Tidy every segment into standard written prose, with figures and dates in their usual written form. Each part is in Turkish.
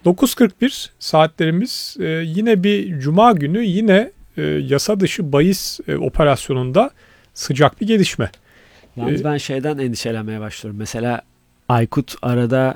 9.41 saatlerimiz, yine bir cuma günü, yine yasa dışı bahis operasyonunda sıcak bir gelişme. Yalnız ben şeyden endişelenmeye başlıyorum. Mesela Aykut arada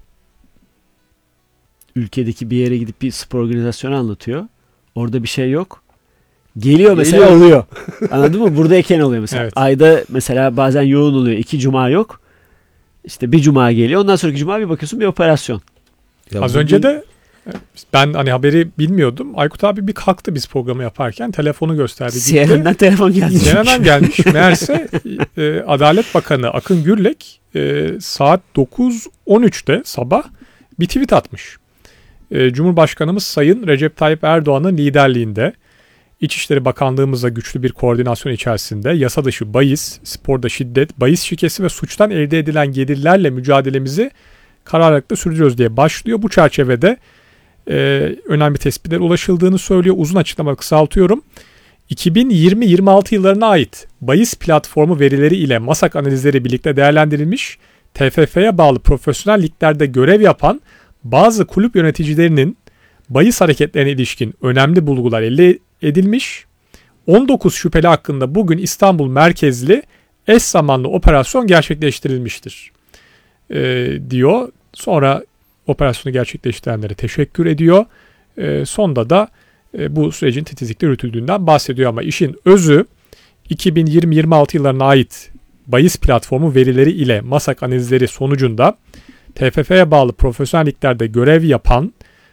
ülkedeki bir yere gidip bir spor organizasyonu anlatıyor. Orada bir şey yok. Geliyor mesela oluyor. Anladın mı? Buradayken oluyor mesela. Evet. Ayda mesela bazen yoğun oluyor. 2 cuma yok. İşte bir cuma geliyor. Ondan sonraki cuma bir bakıyorsun bir operasyon. Ya az önce de ben hani haberi bilmiyordum. Aykut abi bir kalktı biz programı yaparken, telefonu gösterdi. CNN'den telefon geldi. CNN'den gelmiş. Meğerse Adalet Bakanı Akın Gürlek saat 9.13'te sabah bir tweet atmış. Cumhurbaşkanımız Sayın Recep Tayyip Erdoğan'ın liderliğinde İçişleri Bakanlığımızla güçlü bir koordinasyon içerisinde yasa dışı bahis, sporda şiddet, bahis şikesi ve suçtan elde edilen gelirlerle mücadelemizi kararlılıkla sürdürüyoruz diye başlıyor. Bu çerçevede önemli tespitlere ulaşıldığını söylüyor. Uzun açıklama kısaltıyorum. 2020-26 yıllarına ait bahis platformu verileri ile MASAK analizleri birlikte değerlendirilmiş. TFF'ye bağlı profesyonel liglerde görev yapan bazı kulüp yöneticilerinin bahis hareketlerine ilişkin önemli bulgular elde edilmiş. 19 şüpheli hakkında bugün İstanbul merkezli eş zamanlı operasyon gerçekleştirilmiştir diyor. Sonra operasyonu gerçekleştirenlere teşekkür ediyor. Sonda da bu sürecin titizlikle yürütüldüğünden bahsediyor ama işin özü 2020-26 yıllarına ait bahis platformu verileri ile MASAK analizleri sonucunda TFF'ye bağlı profesyonel liglerde görev yapan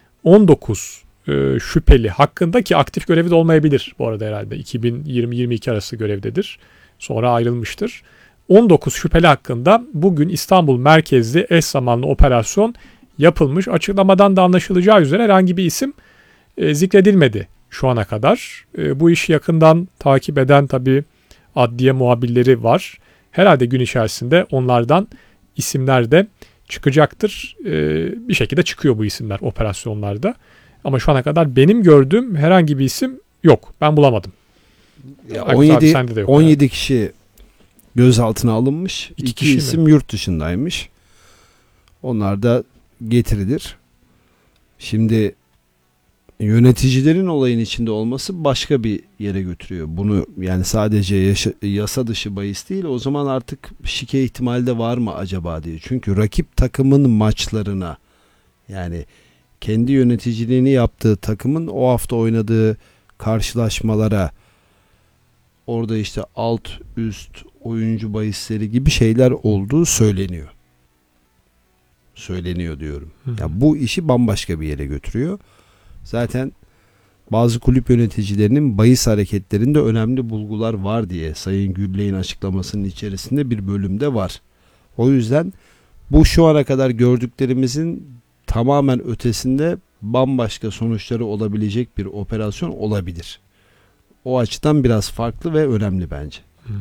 19 şüpheli hakkında, ki aktif görevi de olmayabilir bu arada, herhalde 2020-22 arası görevdedir. Sonra ayrılmıştır. 19 şüpheli hakkında bugün İstanbul merkezli eş zamanlı operasyon yapılmış. Açıklamadan da anlaşılacağı üzere herhangi bir isim zikredilmedi şu ana kadar. Bu işi yakından takip eden tabii adliye muhabirleri var. Herhalde gün içerisinde onlardan isimler de çıkacaktır. Bir şekilde çıkıyor bu isimler operasyonlarda. Ama şu ana kadar benim gördüğüm herhangi bir isim yok. Ben bulamadım. Ya 17 kişi gözaltına alınmış. 2 isim yurt dışındaymış. Onlar da getirilir. Şimdi yöneticilerin olayın içinde olması başka bir yere götürüyor. Bunu yani sadece yasa dışı bahis değil, o zaman artık şike ihtimali de var mı acaba diye. Çünkü rakip takımın maçlarına, yani kendi yöneticiliğini yaptığı takımın o hafta oynadığı karşılaşmalara, orada işte alt üst oyuncu bahisleri gibi şeyler olduğu söyleniyor. Söyleniyor diyorum. Yani bu işi bambaşka bir yere götürüyor. Zaten bazı kulüp yöneticilerinin bahis hareketlerinde önemli bulgular var diye Sayın Gürlek'in açıklamasının içerisinde bir bölümde var. O yüzden bu şu ana kadar gördüklerimizin tamamen ötesinde bambaşka sonuçları olabilecek bir operasyon olabilir. O açıdan biraz farklı ve önemli bence.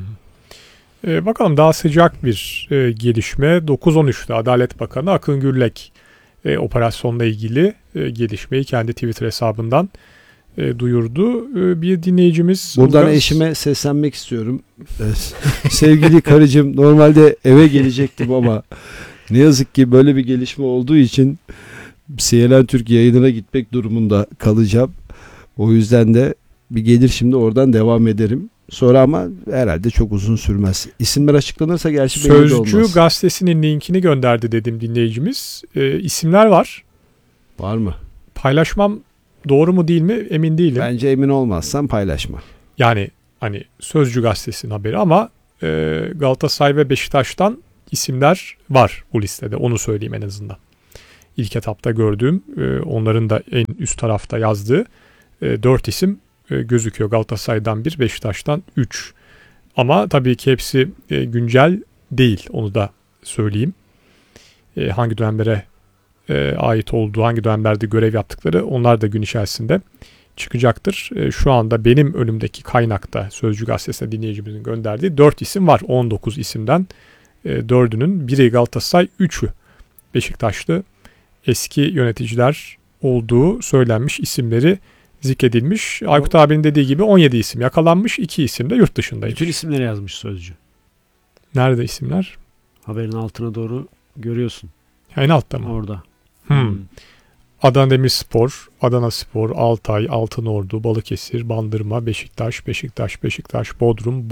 Bakalım, daha sıcak bir gelişme. 9.13'te Adalet Bakanı Akın Gürlek operasyonla ilgili gelişmeyi kendi Twitter hesabından duyurdu. Bir dinleyicimiz... Buradan eşime seslenmek istiyorum. Sevgili karıcığım, normalde eve gelecektim ama ne yazık ki böyle bir gelişme olduğu için CNN Türk yayınına gitmek durumunda kalacağım. O yüzden de bir gelir şimdi, oradan devam ederim. Sonra ama herhalde çok uzun sürmez. İsimler açıklanırsa gerçi belli de olmaz. Sözcü gazetesinin linkini gönderdi dedim dinleyicimiz. İsimler var. Var mı? Paylaşmam doğru mu değil mi emin değilim. Bence emin olmazsan paylaşma. Yani hani Sözcü gazetesinin haberi ama Galatasaray ve Beşiktaş'tan isimler var bu listede. Onu söyleyeyim en azından. İlk etapta gördüğüm, onların da en üst tarafta yazdığı 4 isim gözüküyor. Galatasaray'dan 1, Beşiktaş'tan 3. Ama tabii ki hepsi güncel değil. Onu da söyleyeyim. Hangi dönemlere ait olduğu, hangi dönemlerde görev yaptıkları, onlar da gün içerisinde çıkacaktır. Şu anda benim önümdeki kaynakta Sözcü Gazetesi'ne dinleyicimizin gönderdiği 4 isim var. 19 isimden 4'ünün biri Galatasaray, 3'ü Beşiktaşlı eski yöneticiler olduğu söylenmiş, isimleri zikredilmiş. Aykut abinin dediği gibi 17 isim yakalanmış, 2 isim de yurt dışındaymış. Bütün isimleri yazmış Sözcü. Nerede isimler? Haberin altına doğru görüyorsun. En altta mı? Orada. Adana Demirspor, Adanaspor, Altay, Altınordu, Balıkesir, Bandırma, Beşiktaş, Bodrum,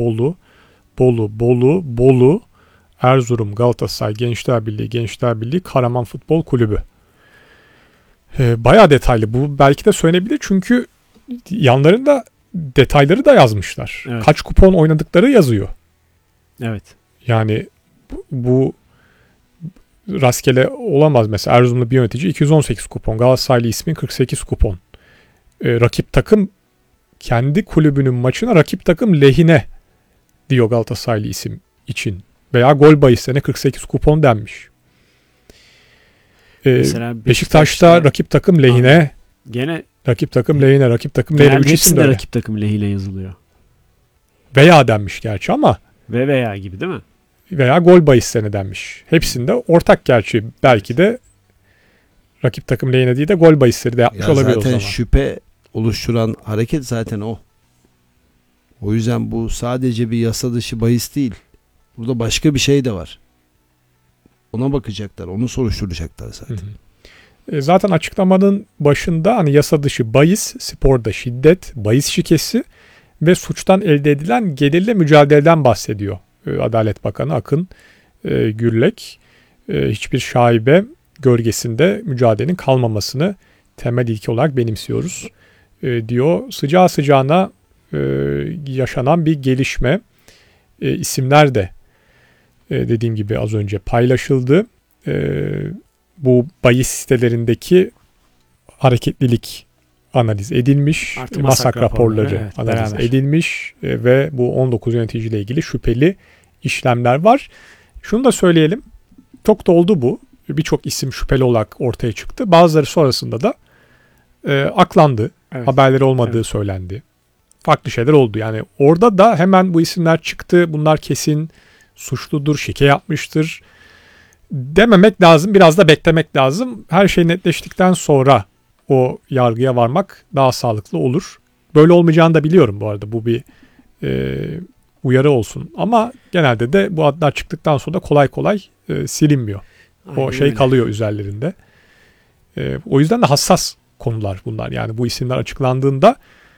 Bolu, Erzurum, Galatasaray, Gençler Birliği, Karaman Futbol Kulübü. Bayağı detaylı. Bu belki de söylenebilir çünkü yanlarında detayları da yazmışlar. Evet. Kaç kupon oynadıkları yazıyor. Evet. Yani bu rastgele olamaz. Mesela Erzurumlu bir yönetici 218 kupon. Galatasaraylı ismin 48 kupon. Rakip takım kendi kulübünün maçına rakip takım lehine diyor Galatasaraylı isim için. Veya gol bahislerine 48 kupon denmiş. Beşiktaş'ta rakip takım lehine. Gene rakip takım lehine. 3 isim de rakip takım lehine yazılıyor. Veya denmiş gerçi ama. Veya gibi değil mi? Veya gol bahislerine denmiş. Hepsinde ortak gerçi. Belki de rakip takım lehine değil de gol bahisleri de yapmış olabilir o zaman. Zaten şüphe oluşturan hareket zaten o. O yüzden bu sadece bir yasa dışı bahis değil. Burada başka bir şey de var. Ona bakacaklar, onu soruşturacaklar zaten. Zaten açıklamanın başında hani yasa dışı bahis, sporda şiddet, bahis şikesi ve suçtan elde edilen gelirle mücadeleden bahsediyor. Adalet Bakanı Akın Gürlek hiçbir şaibe gölgesinde mücadelenin kalmamasını temel ilke olarak benimsiyoruz diyor. Sıcağı sıcağına yaşanan bir gelişme. İsimler de dediğim gibi az önce paylaşıldı. Bu bahis sitelerindeki hareketlilik analiz edilmiş. Masak raporları analiz edilmiş ve bu 19 yöneticiyle ilgili şüpheli işlemler var. Şunu da söyleyelim. Çok da oldu bu. Birçok isim şüpheli olarak ortaya çıktı. Bazıları sonrasında da aklandı. Evet. Haberleri olmadığı söylendi. Farklı şeyler oldu. Yani orada da hemen bu isimler çıktı. Bunlar kesin suçludur, şike yapmıştır dememek lazım. Biraz da beklemek lazım. Her şey netleştikten sonra o yargıya varmak daha sağlıklı olur. Böyle olmayacağını da biliyorum bu arada. Bu bir uyarı olsun. Ama genelde de bu adlar çıktıktan sonra da kolay kolay silinmiyor. Aynen o şey öyle. Kalıyor üzerlerinde. O yüzden de hassas konular bunlar. Yani bu isimler açıklandığında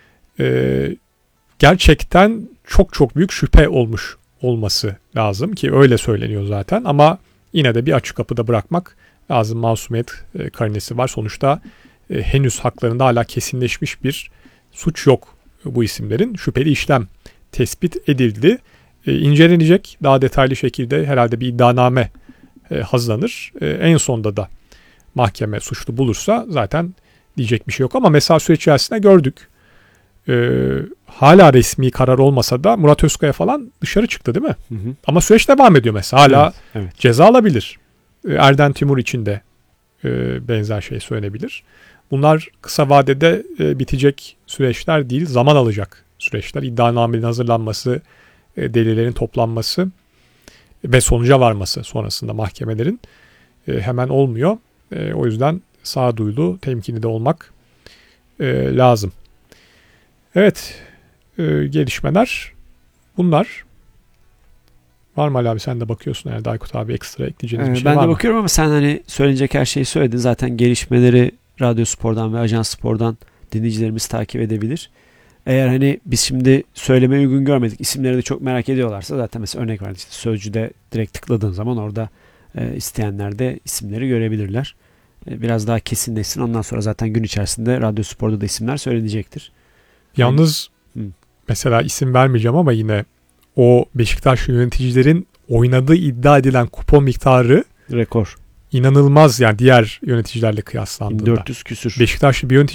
gerçekten çok çok büyük şüphe olmuş olması lazım ki öyle söyleniyor zaten. Ama yine de bir açık kapıda bırakmak lazım. Masumiyet karinesi var. Sonuçta henüz haklarında hala kesinleşmiş bir suç yok bu isimlerin. Şüpheli işlem tespit edildi. İncelenecek daha detaylı şekilde herhalde bir iddianame hazırlanır. En sonunda da mahkeme suçlu bulursa zaten diyecek bir şey yok. Ama mesela süreç içerisinde gördük. Hala resmi karar olmasa da Murat Özkaya falan dışarı çıktı değil mi? Hı. Ama süreç devam ediyor mesela. Hala evet. Ceza alabilir. Erden Timur için de benzer şey söylenebilir. Bunlar kısa vadede bitecek süreçler değil, zaman alacak süreçler. İddianamenin hazırlanması, delillerin toplanması ve sonuca varması sonrasında mahkemelerin hemen olmuyor. O yüzden sağduyulu, temkinli de olmak lazım. Evet, gelişmeler bunlar. Var mı Ali abi, sen de bakıyorsun herhalde, Aykut abi ekstra ekleyeceğiniz bir şey var mı? Ben de bakıyorum ama sen hani söylenecek her şeyi söyledin. Zaten gelişmeleri Radyo Spor'dan ve Ajans Spor'dan dinleyicilerimiz takip edebilir. Eğer hani biz şimdi söylemeye uygun görmedik, isimleri de çok merak ediyorlarsa zaten mesela örnek verdik, işte Sözcü'de direkt tıkladığın zaman orada isteyenler de isimleri görebilirler. Biraz daha kesinleşsin. Ondan sonra zaten gün içerisinde Radyo Spor'da da isimler söylenecektir. Yalnız mesela isim vermeyeceğim ama yine o Beşiktaşlı yöneticilerin oynadığı iddia edilen kupon miktarı rekor. İnanılmaz yani diğer yöneticilerle kıyaslandığında. 1400 küsür. Beşiktaşlı bir yönetici